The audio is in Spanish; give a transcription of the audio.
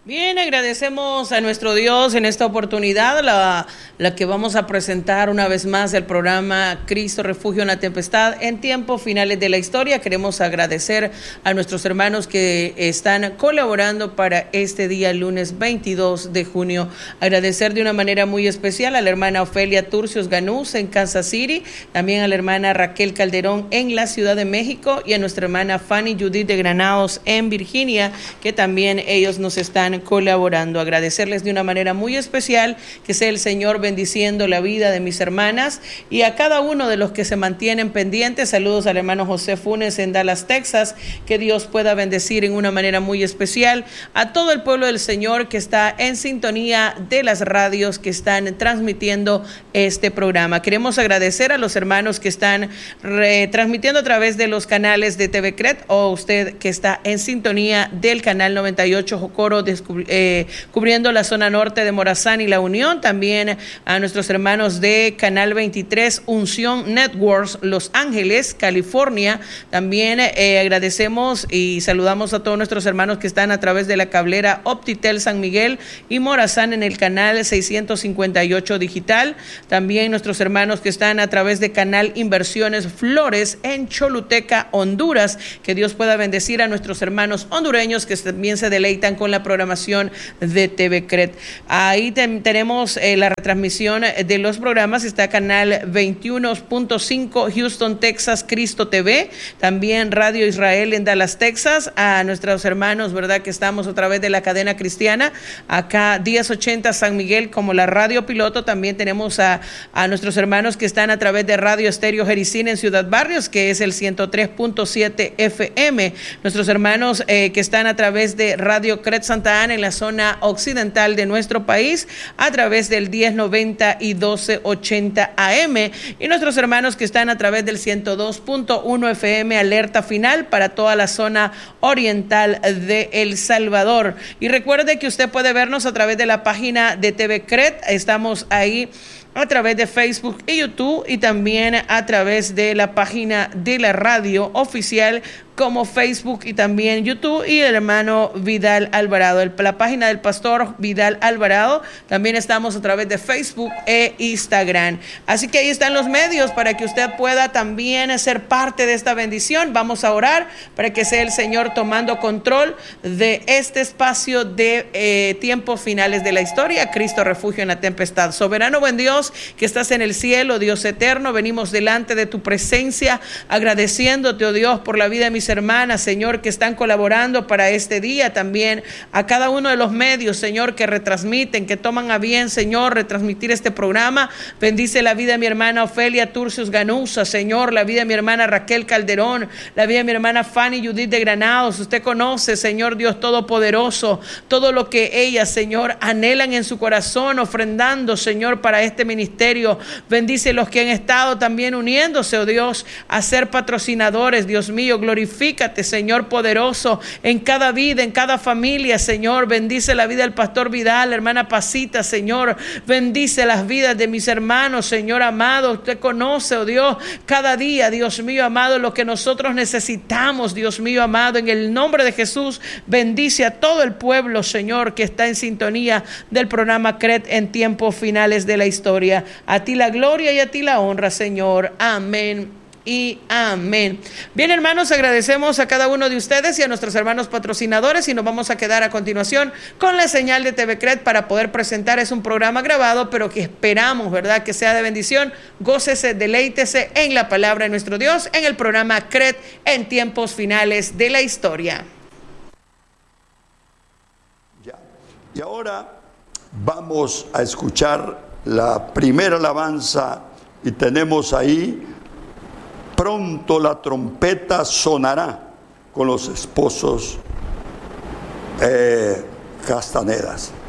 Bien, agradecemos a nuestro Dios en esta oportunidad, la que vamos a presentar una vez más el programa Cristo Refugio en la Tempestad en tiempos finales de la historia. Queremos agradecer a nuestros hermanos que están colaborando para este día, lunes 22 de junio. Agradecer de una manera muy especial a la hermana Ofelia Turcios Ganús en Kansas City, también a la hermana Raquel Calderón en la Ciudad de México y a nuestra hermana Fanny Judith de Granados en Virginia, que también ellos nos están colaborando. Agradecerles de una manera muy especial, que sea el Señor bendiciendo la vida de mis hermanas y a cada uno de los que se mantienen pendientes. Saludos al hermano José Funes en Dallas, Texas, que Dios pueda bendecir en una manera muy especial a todo el pueblo del Señor que está en sintonía de las radios que están transmitiendo este programa. Queremos agradecer a los hermanos que están transmitiendo a través de los canales de TV CRET, o usted que está en sintonía del canal 98 Jocoro cubriendo la zona norte de Morazán y La Unión. También a nuestros hermanos de Canal 23 Unción Networks, Los Ángeles, California. También agradecemos y saludamos a todos nuestros hermanos que están a través de la cablera Optitel San Miguel y Morazán en el canal 658 digital. También nuestros hermanos que están a través de Canal Inversiones Flores en Choluteca, Honduras. Que Dios pueda bendecir a nuestros hermanos hondureños que también se deleitan con la programación de TV CRET. Ahí tenemos la retransmisión de los programas. Está Canal 21.5 Houston, Texas, Cristo TV. También Radio Israel en Dallas, Texas. A nuestros hermanos, ¿verdad?, que estamos a través de la cadena cristiana. Acá 1080 San Miguel como la radio piloto. También tenemos a nuestros hermanos que están a través de Radio Estéreo Jericín en Ciudad Barrios, que es el 103.7 FM. Nuestros hermanos que están a través de Radio CRET Santa Ana en la zona occidental de nuestro país a través del 1090 y 1280 AM, y nuestros hermanos que están a través del 102.1 FM Alerta Final para toda la zona oriental de El Salvador. Y recuerde que usted puede vernos a través de la página de TV CRET. Estamos ahí a través de Facebook y YouTube, y también a través de la página de la radio oficial como Facebook y también YouTube, y el hermano Vidal Alvarado, la página del pastor Vidal Alvarado. También estamos a través de Facebook e Instagram. Así que ahí están los medios para que usted pueda también ser parte de esta bendición. Vamos a orar para que sea el Señor tomando control de este espacio de tiempos finales de la historia. Cristo Refugio en la Tempestad. Soberano buen Dios que estás en el cielo, Dios eterno, venimos delante de tu presencia agradeciéndote, oh Dios, por la vida de mis hermanas, Señor, que están colaborando para este día. También a cada uno de los medios, Señor, que retransmiten, que toman a bien, Señor, retransmitir este programa. Bendice la vida de mi hermana Ofelia Turcios Ganusa, Señor, la vida de mi hermana Raquel Calderón, la vida de mi hermana Fanny Judith de Granados. Usted conoce, Señor Dios Todopoderoso, todo lo que ellas, Señor, anhelan en su corazón, ofrendando, Señor, para este ministerio. Bendice los que han estado también uniéndose, oh Dios, a ser patrocinadores. Dios mío, glorifícate, Señor poderoso, en cada vida, en cada familia, Señor. Bendice la vida del pastor Vidal, la hermana Pasita, Señor. Bendice las vidas de mis hermanos, Señor amado. Usted conoce, oh Dios, cada día, Dios mío amado, lo que nosotros necesitamos, Dios mío amado. En el nombre de Jesús, bendice a todo el pueblo, Señor, que está en sintonía del programa CRET en tiempos finales de la historia. A ti la gloria y a ti la honra, Señor. Amén y amén. Bien, hermanos, agradecemos a cada uno de ustedes y a nuestros hermanos patrocinadores, y nos vamos a quedar a continuación con la señal de TV CRET para poder presentar. Es un programa grabado, pero que esperamos, ¿verdad?, que sea de bendición. Gócese, deleítese en la palabra de nuestro Dios en el programa CRET en tiempos finales de la historia. Ya. Y ahora vamos a escuchar la primera alabanza, y tenemos ahí Pronto la trompeta sonará, con los esposos Castanedas.